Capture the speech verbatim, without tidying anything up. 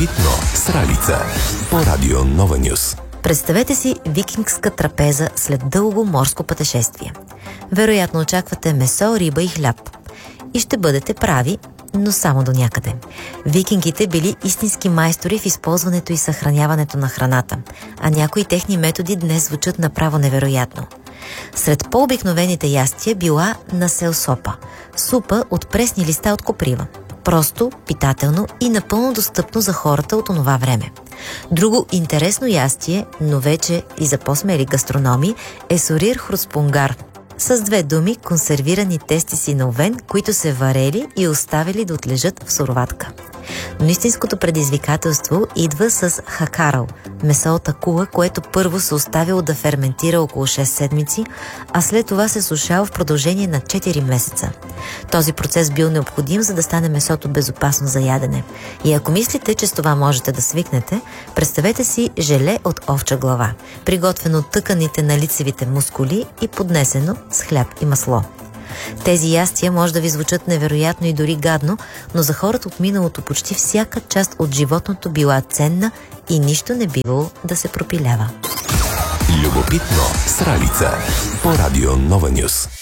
Любопитно с Ралица по Радио Нова Нюс. Представете си викингска трапеза след дълго морско пътешествие. Вероятно очаквате месо, риба и хляб. И ще бъдете прави, но само до някъде. Викингите били истински майстори в използването и съхраняването на храната, а някои техни методи днес звучат направо невероятно. Сред по-обикновените ястия била населсопа – супа от пресни листа от коприва. Просто, питателно и напълно достъпно за хората от онова време. Друго интересно ястие, но вече и за по-смели гастрономи, е сорир хруспунгар. С две думи, консервирани тестиси на овен, които се варели и оставили да отлежат в суроватка. Но истинското предизвикателство идва с хакарал – месо от акула, което първо се оставило да ферментира около шест седмици, а след това се сушало в продължение на четири месеца. Този процес бил необходим, за да стане месото безопасно за ядене. И ако мислите, че с това можете да свикнете, представете си желе от овча глава, приготвено от тъканите на лицевите мускули и поднесено с хляб и масло. Тези ястия може да ви звучат невероятно и дори гадно, но за хората от миналото почти всяка част от животното била ценна и нищо не било да се пропилява. Любопитно с Ралица по Радио Нова Нюс.